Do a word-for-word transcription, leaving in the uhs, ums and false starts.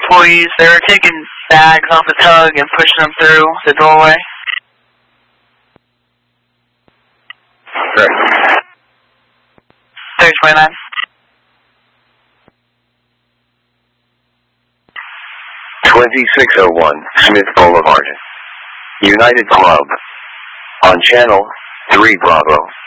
employees. They were taking bags off the tug and pushing them through the doorway. Correct. thirty twenty-nine. twenty-six oh one, Smith Boulevard. United Club. On channel three Bravo.